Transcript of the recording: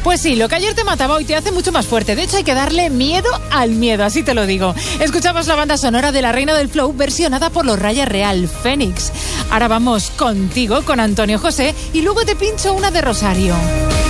Pues sí, lo que ayer te mataba hoy te hace mucho más fuerte. De hecho, hay que darle miedo al miedo, así te lo digo. Escuchamos la banda sonora de La Reina del Flow versionada por los Raya Real, Fénix. Ahora vamos contigo, con Antonio José, y luego te pincho una de Rosario.